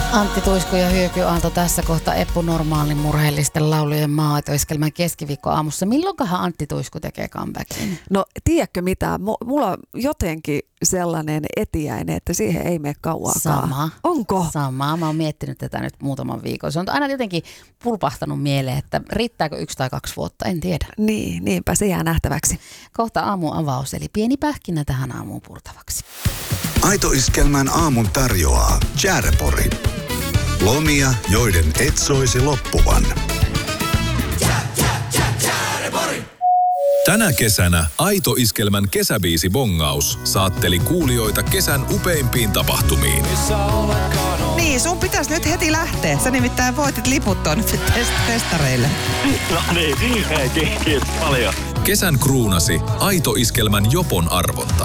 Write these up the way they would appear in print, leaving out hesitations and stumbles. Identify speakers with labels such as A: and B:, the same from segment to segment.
A: Antti Tuisku ja Hyöky Aalto tässä kohta Eppu Normaalin murheellisten laulujen Aito-iskelmän keskiviikkoaamussa. Milloinkohan Antti Tuisku tekee comebackin?
B: No tiedätkö mitä, mulla on jotenkin sellainen etiäinen, että siihen ei mene kauankaan.
A: Sama.
B: Onko?
A: Sama. Mä oon miettinyt tätä nyt muutaman viikon. Se on aina jotenkin pulpahtanut mieleen, että riittääkö 1 tai 2 vuotta, en tiedä.
B: Niin, niinpä se jää nähtäväksi.
A: Kohta aamun avaus, eli pieni pähkinä tähän aamuun purtavaksi.
C: Aito-iskelmän aamun tarjoaa Jääräpori. Lomia, joiden et soisi loppuvan.
D: Tänä kesänä Aito-iskelmän kesäbiisi-bongaus saatteli kuulijoita kesän upeimpiin tapahtumiin.
E: Niin, sun pitäisi nyt heti lähteä. Sä nimittäin voitit liput tuonne testareille.
F: No niin, kiitos paljon.
D: Kesän kruunasi Aito-iskelmän Jopon arvonta.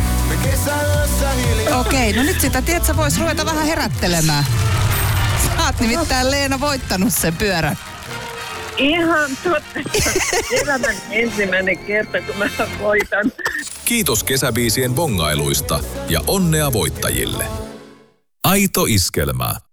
E: Okei, no nyt sitä, tiedät, sä vois ruveta vähän herättelemään. Sä oot nimittäin, Leena, voittanut sen pyörän.
G: Ihan totta. Elämän ensimmäinen kerta, kun mä voitan.
D: Kiitos kesäbiisien bongailuista ja onnea voittajille. Aito-iskelmä.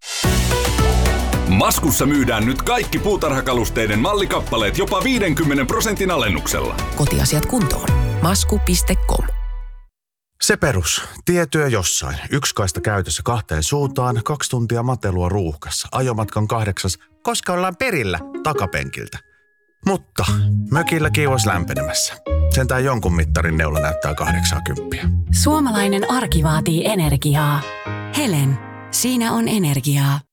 H: Maskussa myydään nyt kaikki puutarhakalusteiden mallikappaleet jopa 50% alennuksella.
I: Kotiasiat kuntoon. Masku.com.
J: Se perus. Tietyö jossain. 1 kaista käytössä 2 suuntaan, 2 tuntia matelua ruuhkassa. Ajomatkan 8, koska ollaan perillä takapenkiltä. Mutta mökillä kiivas lämpenemässä. Sentään jonkun mittarin neula näyttää 80.
K: Suomalainen arki vaatii energiaa. Helen, siinä on energiaa.